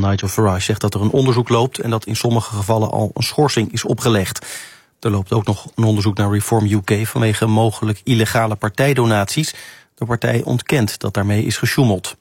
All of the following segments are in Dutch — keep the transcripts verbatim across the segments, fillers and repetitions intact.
Nigel Farage zegt dat er een onderzoek loopt en dat in sommige gevallen al een schorsing is opgelegd. Er loopt ook nog een onderzoek naar Reform U K vanwege mogelijk illegale partijdonaties. De partij ontkent dat daarmee is gesjoemeld.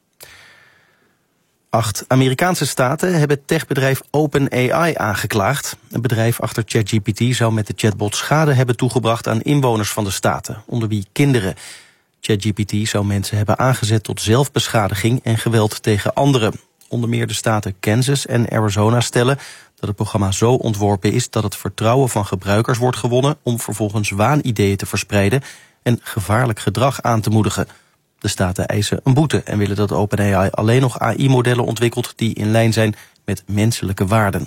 Acht Amerikaanse staten hebben techbedrijf OpenAI aangeklaagd. Het bedrijf achter ChatGPT zou met de chatbot schade hebben toegebracht aan inwoners van de staten, onder wie kinderen. ChatGPT zou mensen hebben aangezet tot zelfbeschadiging en geweld tegen anderen. Onder meer de staten Kansas en Arizona stellen dat het programma zo ontworpen is dat het vertrouwen van gebruikers wordt gewonnen om vervolgens waanideeën te verspreiden en gevaarlijk gedrag aan te moedigen. De staten eisen een boete en willen dat OpenAI alleen nog A I-modellen ontwikkelt die in lijn zijn met menselijke waarden.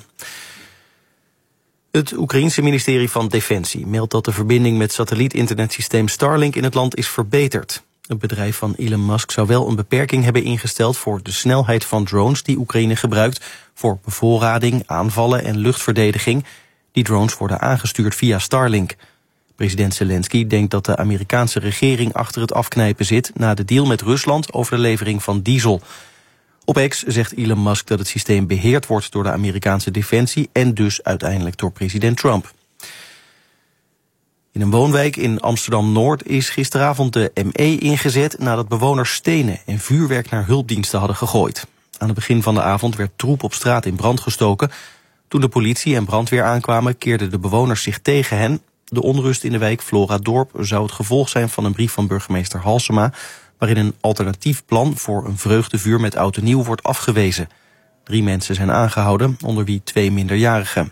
Het Oekraïense ministerie van Defensie meldt dat de verbinding met satelliet-internetsysteem Starlink in het land is verbeterd. Het bedrijf van Elon Musk zou wel een beperking hebben ingesteld voor de snelheid van drones die Oekraïne gebruikt voor bevoorrading, aanvallen en luchtverdediging. Die drones worden aangestuurd via Starlink. President Zelensky denkt dat de Amerikaanse regering achter het afknijpen zit na de deal met Rusland over de levering van diesel. Op X zegt Elon Musk dat het systeem beheerd wordt door de Amerikaanse defensie en dus uiteindelijk door president Trump. In een woonwijk in Amsterdam-Noord is gisteravond de M E ingezet nadat bewoners stenen en vuurwerk naar hulpdiensten hadden gegooid. Aan het begin van de avond werd troep op straat in brand gestoken. Toen de politie en brandweer aankwamen keerden de bewoners zich tegen hen. De onrust in de wijk Floradorp zou het gevolg zijn van een brief van burgemeester Halsema, waarin een alternatief plan voor een vreugdevuur met oud en nieuw wordt afgewezen. Drie mensen zijn aangehouden, onder wie twee minderjarigen.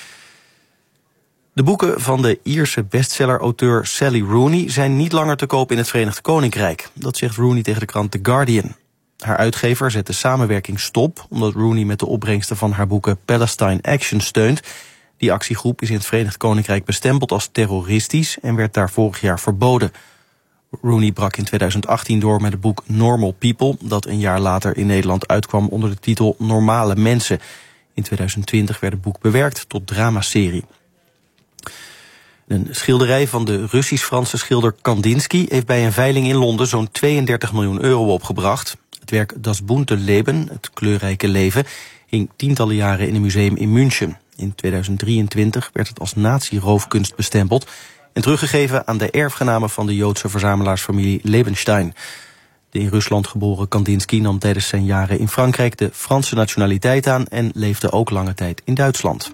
De boeken van de Ierse bestseller-auteur Sally Rooney zijn niet langer te koop in het Verenigd Koninkrijk. Dat zegt Rooney tegen de krant The Guardian. Haar uitgever zet de samenwerking stop, omdat Rooney met de opbrengsten van haar boeken Palestine Action steunt. Die actiegroep is in het Verenigd Koninkrijk bestempeld als terroristisch en werd daar vorig jaar verboden. Rooney brak in tweeduizend achttien door met het boek Normal People, dat een jaar later in Nederland uitkwam onder de titel Normale Mensen. In tweeduizend twintig werd het boek bewerkt tot dramaserie. Een schilderij van de Russisch-Franse schilder Kandinsky heeft bij een veiling in Londen zo'n tweeëndertig miljoen euro opgebracht. Het werk Das bunte Leben, het kleurrijke leven, hing tientallen jaren in een museum in München. In tweeduizend drieëntwintig werd het als nazi-roofkunst bestempeld en teruggegeven aan de erfgenamen van de Joodse verzamelaarsfamilie Lebenstein. De in Rusland geboren Kandinsky nam tijdens zijn jaren in Frankrijk de Franse nationaliteit aan en leefde ook lange tijd in Duitsland.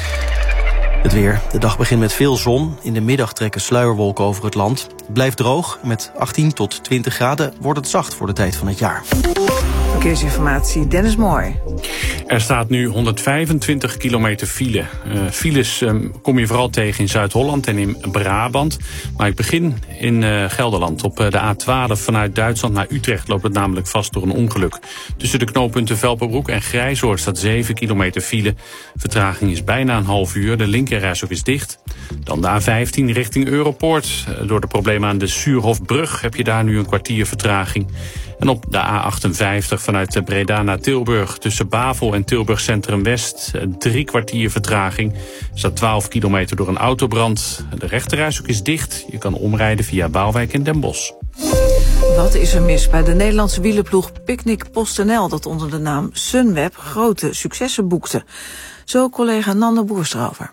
Het weer. De dag begint met veel zon. In de middag trekken sluierwolken over het land. Het blijft droog. Met achttien tot twintig graden wordt het zacht voor de tijd van het jaar. Verkeersinformatie, Dennis Mooi. Er staat nu honderdvijfentwintig kilometer file. Uh, files um, kom je vooral tegen in Zuid-Holland en in Brabant. Maar ik begin in uh, Gelderland. Op uh, de A twaalf vanuit Duitsland naar Utrecht loopt het namelijk vast door een ongeluk. Tussen de knooppunten Velperbroek en Grijzoord staat zeven kilometer file. Vertraging is bijna een half uur. De linkerrijstrook is dicht. Dan de A vijftien richting Europoort. Uh, door de problemen aan de Suurhofbrug heb je daar nu een kwartier vertraging. En op de A achtenvijftig vanuit Breda naar Tilburg tussen Bavel en Tilburg Centrum West drie kwartier vertraging. Er staat twaalf kilometer door een autobrand. De rechterrijstrook is dicht. Je kan omrijden via Baalwijk en Den Bosch. Wat is er mis bij de Nederlandse wielerploeg Picnic PostNL, dat onder de naam Sunweb grote successen boekte? Zo collega Nanda Boers erover.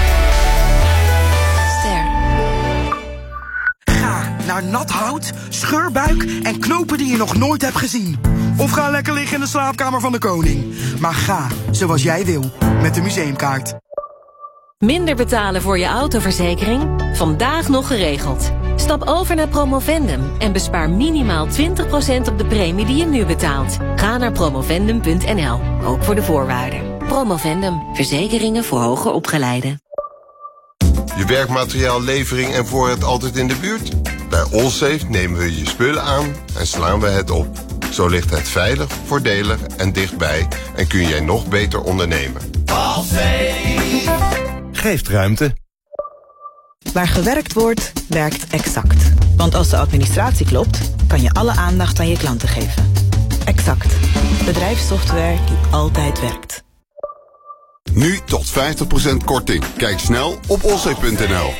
Naar nat hout, scheurbuik en knopen die je nog nooit hebt gezien. Of ga lekker liggen in de slaapkamer van de koning. Maar ga zoals jij wil, met de museumkaart. Minder betalen voor je autoverzekering? Vandaag nog geregeld. Stap over naar Promovendum en bespaar minimaal twintig procent op de premie die je nu betaalt. Ga naar promovendum punt n l, ook voor de voorwaarden. Promovendum, verzekeringen voor hoger opgeleiden. Je werkmateriaallevering en voorraad altijd in de buurt? Bij Allsafe nemen we je spullen aan en slaan we het op. Zo ligt het veilig, voordelig en dichtbij en kun jij nog beter ondernemen. Allsafe geeft ruimte. Waar gewerkt wordt, werkt Exact. Want als de administratie klopt, kan je alle aandacht aan je klanten geven. Exact. Bedrijfssoftware die altijd werkt. Nu tot vijftig procent korting. Kijk snel op allsafe punt n l.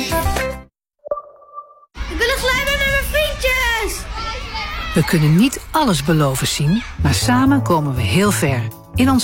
Ik wil een glijbaan met mijn vriendjes! We kunnen niet alles beloven zien, maar samen komen we heel ver. In ons